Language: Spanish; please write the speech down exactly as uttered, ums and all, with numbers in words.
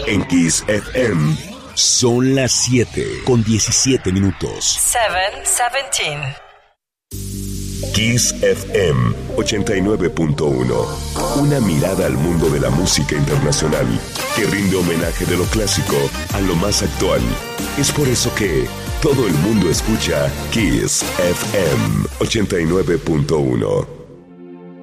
En Kiss F M son las siete con diecisiete minutos. siete, diecisiete. Kiss F M ochenta y nueve punto uno. Una mirada al mundo de la música internacional que rinde homenaje de lo clásico a lo más actual. Es por eso que todo el mundo escucha Kiss F M ochenta y nueve punto uno.